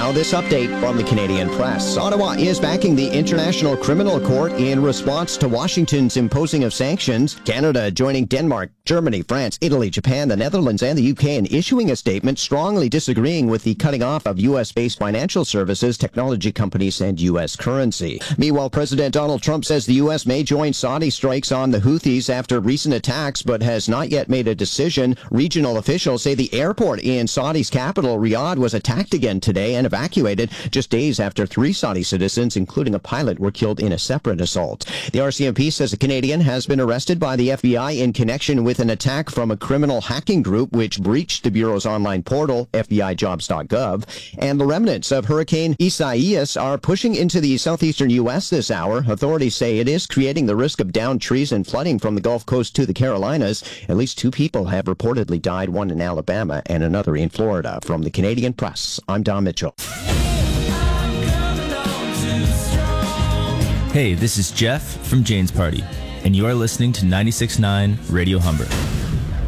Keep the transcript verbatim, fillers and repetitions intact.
Now, this update from the Canadian press. Ottawa is backing the International Criminal Court in response to Washington's imposing of sanctions. Canada joining Denmark, Germany, France, Italy, Japan, the Netherlands, and the U K in issuing a statement strongly disagreeing with the cutting off of U S-based financial services, technology companies, and U S currency. Meanwhile, President Donald Trump says the U S may join Saudi strikes on the Houthis after recent attacks, but has not yet made a decision. Regional officials say the airport in Saudi's capital, Riyadh, was attacked again today and evacuated just days after three Saudi citizens, including a pilot, were killed in a separate assault. The R C M P says a Canadian has been arrested by the F B I in connection with an attack from a criminal hacking group which breached the Bureau's online portal, F B I jobs dot gov. And the remnants of Hurricane Isaias are pushing into the southeastern U S this hour. Authorities say it is creating the risk of downed trees and flooding from the Gulf Coast to the Carolinas. At least two people have reportedly died, one in Alabama and another in Florida. From the Canadian Press, I'm Don Mitchell. Hey, this is Jeff from Jane's Party, and you are listening to ninety-six point nine Radio Humber.